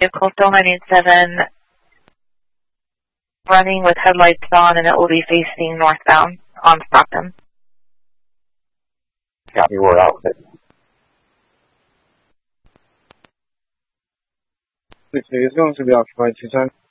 Coastal 987 running with headlights on, and it will be facing northbound on Stockton. Copy, we're out with it. 对，这个是比较快，其实